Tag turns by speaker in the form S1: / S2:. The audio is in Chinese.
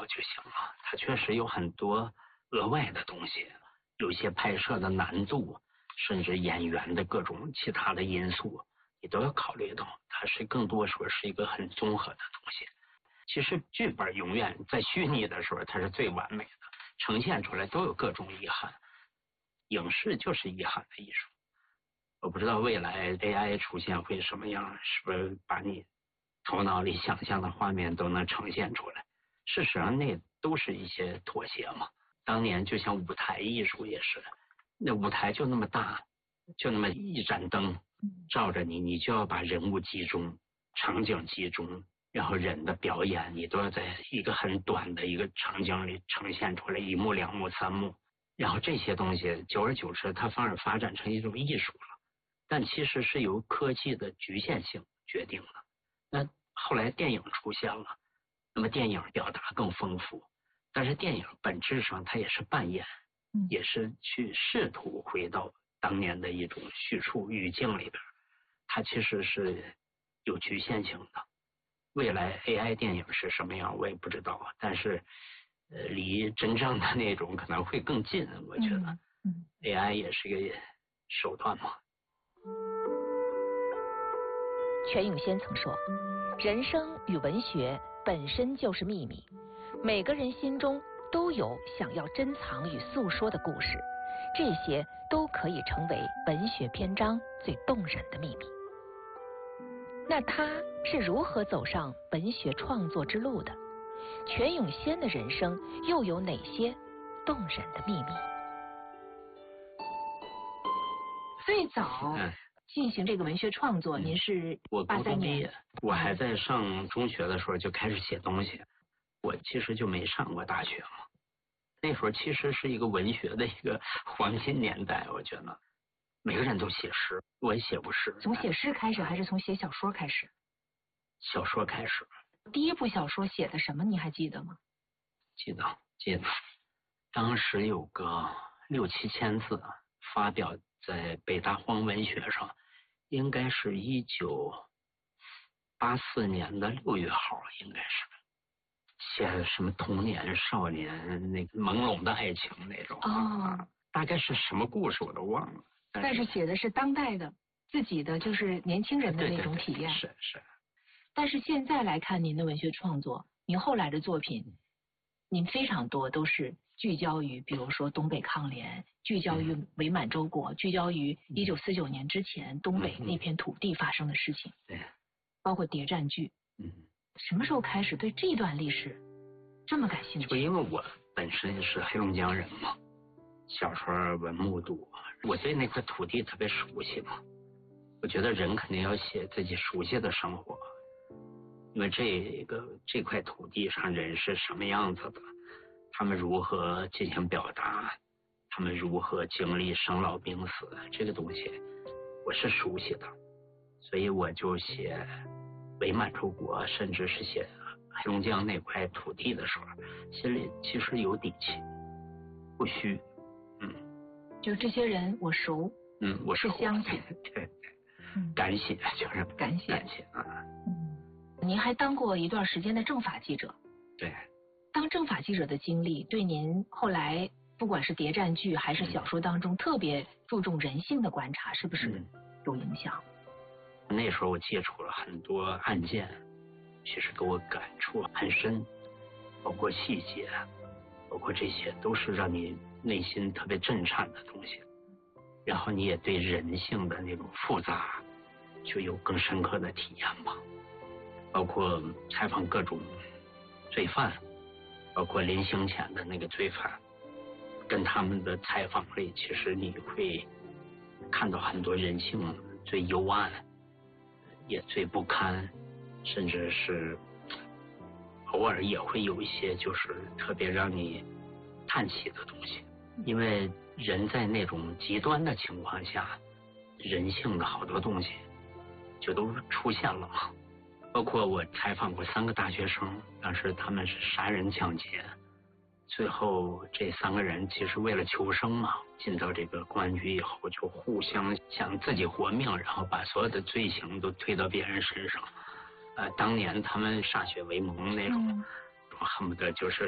S1: 就行了。它确实有很多额外的东西，有些拍摄的难度，甚至演员的各种其他的因素，你都要考虑到。它是更多说是一个很综合的东西。其实剧本永远在虚拟的时候，它是最完美的，呈现出来都有各种遗憾。影视就是遗憾的艺术。我不知道未来 AI 出现会什么样，是不是把你头脑里想象的画面都能呈现出来？事实上，那都是一些妥协嘛。当年就像舞台艺术也是，那舞台就那么大，就那么一盏灯照着你，你就要把人物集中，场景集中，然后人的表演你都要在一个很短的一个场景里呈现出来，一幕两幕三幕，然后这些东西久而久之它反而发展成一种艺术了，但其实是由科技的局限性决定的。那后来电影出现了，那么电影表达更丰富，但是电影本质上它也是扮演，也是去试图回到当年的一种叙述语境里边，它其实是有局限性的。未来 AI 电影是什么样我也不知道，但是离真正的那种可能会更近，我觉得AI 也是一个手段嘛。
S2: 全永先曾说，人生与文学本身就是秘密，每个人心中都有想要珍藏与诉说的故事，这些都可以成为文学篇章最动人的秘密。那他是如何走上文学创作之路的？全永先的人生又有哪些动人的秘密？
S3: 最早进行这个文学创作，您是83年，
S1: 我还在上中学的时候就开始写东西。我其实就没上过大学嘛，那时候其实是一个文学的一个黄金年代，我觉得每个人都写诗，我也写过诗。
S3: 从写诗开始还是从写小说开始？
S1: 小说开始。
S3: 第一部小说写的什么你还记得吗？
S1: 记得，当时有个6、7千字发表在北大荒文学上，应该是1984年的6月号，应该是写什么童年少年那个朦胧的爱情那种大概是什么故事我都忘了，
S3: 但是写的是当代的自己的就是年轻人的那种体验。
S1: 是。
S3: 但是现在来看您的文学创作，您后来的作品，您非常多都是聚焦于比如说东北抗联，聚焦于伪满洲国，聚焦于1949年之前东北那片土地发生的事情，
S1: 对，
S3: 包括谍战剧。什么时候开始对这段历史这么感兴趣？
S1: 就因为我本身是黑龙江人嘛，小时候文目睹，我对那块土地特别熟悉嘛。我觉得人肯定要写自己熟悉的生活，因为这块土地上人是什么样子的，他们如何进行表达，他们如何经历生老病死，这个东西我是熟悉的，所以我就写伪满洲国，甚至是写黑龙江那块土地的时候，心里其实有底气，不虚。
S3: 就这些人我熟，
S1: 我
S3: 是相信，
S1: 对，感谢，就是
S3: 感谢
S1: 啊。
S3: 您还当过一段时间的政法记者。
S1: 对。
S3: 当政法记者的经历对您后来不管是谍战剧还是小说当中特别注重人性的观察，是不是有影响？
S1: 那时候我接触了很多案件，其实给我感触很深，包括细节，包括这些都是让你内心特别震颤的东西，然后你也对人性的那种复杂就有更深刻的体验吧。包括采访各种罪犯，包括临刑前的那个罪犯，跟他们的采访里，其实你会看到很多人性最幽暗也最不堪，甚至是偶尔也会有一些就是特别让你叹息的东西。因为人在那种极端的情况下，人性的好多东西就都出现了嘛。包括我采访过3个大学生，当时他们是杀人抢劫，最后这3个人其实为了求生嘛，进到这个公安局以后就互相想自己活命，然后把所有的罪行都推到别人身上。当年他们歃血为盟那种，恨不得就是